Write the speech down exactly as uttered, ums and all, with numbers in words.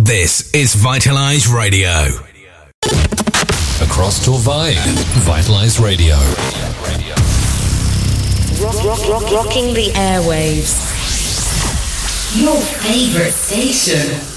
This is Vitalize Radio. Across Torvay, Vitalize Radio. Rock, rock, rock, rocking the airwaves. Your favorite station.